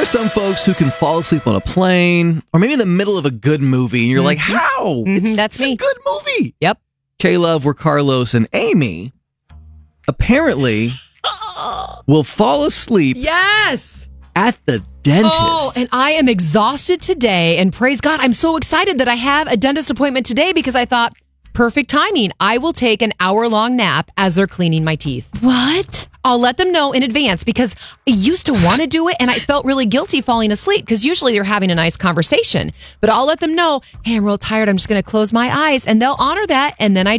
are some folks who can fall asleep on a plane or maybe in the middle of a good movie, and you're like, how? That's me. A good movie. Yep. K-Love, where Carlos and Amy apparently will fall asleep Yes. at the dentist. Oh, and I am exhausted today. And praise God, I'm so excited that I have a dentist appointment today because I thought, perfect timing. I will take an hour-long nap as they're cleaning my teeth. What? I'll let them know in advance because I used to want to do it and I felt really guilty falling asleep because usually they're having a nice conversation. But I'll let them know, hey, I'm real tired. I'm just going to close my eyes, and they'll honor that. And then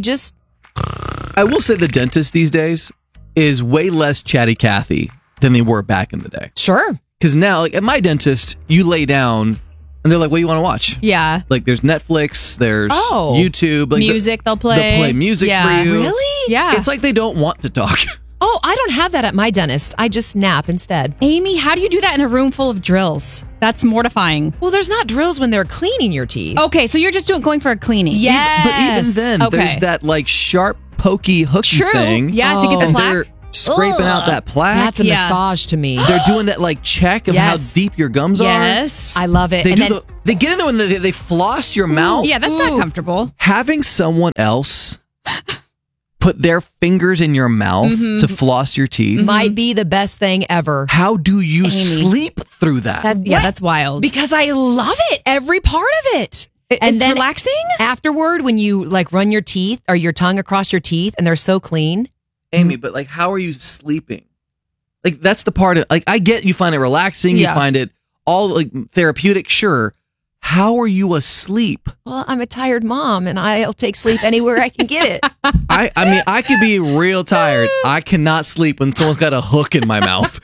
I will say the dentist these days is way less chatty Cathy than they were back in the day. Sure. Because now, like at my dentist, you lay down and they're like, what do you want to watch? Yeah. Like there's Netflix, there's YouTube. Like music they'll play. They'll play music for you. Really? Yeah. It's like they don't want to talk. Oh, I don't have that at my dentist. I just nap instead. Amy, how do you do that in a room full of drills? That's mortifying. Well, there's not drills when they're cleaning your teeth. Okay, so you're just going for a cleaning. Yes. But even then, Okay. there's that like sharp, pokey, hooky True. thing. Yeah, to get the and plaque. they're scraping out that plaque. That's a massage to me. They're doing that like check of Yes. how deep your gums Yes. I love it. are. And then They get in there when they floss your mouth. Yeah, that's not comfortable. Having someone else put their fingers in your mouth to floss your teeth might be the best thing ever. How do you sleep through that? That's wild. Because I love it. Every part of it. It's relaxing? Afterward, when you like run your teeth or your tongue across your teeth and they're so clean. Amy, but like, how are you sleeping? Like, that's the part of, like, I get you find it relaxing, you find it all like therapeutic, sure. How are you asleep? Well, I'm a tired mom and I'll take sleep anywhere I can get it. I mean, I could be real tired. I cannot sleep when someone's got a hook in my mouth.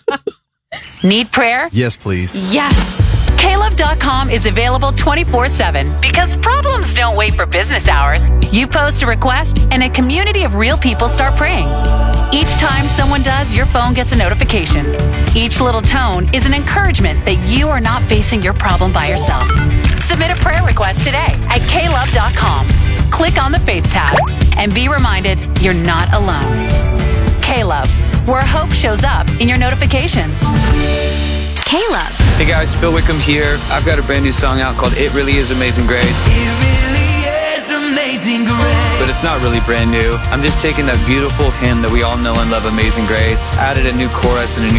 Need prayer? Yes, please. Yes. KLove.com is available 24/7 because problems don't wait for business hours. You post a request and a community of real people start praying. Each time someone does, your phone gets a notification. Each little tone is an encouragement that you are not facing your problem by yourself. Submit a prayer request today at KLove.com. Click on the Faith tab and be reminded you're not alone. KLove, where hope shows up in your notifications. KLove. Hey guys, Phil Wickham here. I've got a brand new song out called It Really Is Amazing Grace. It really is amazing grace. But it's not really brand new. I'm just taking that beautiful hymn that we all know and love, Amazing Grace, added a new chorus and a new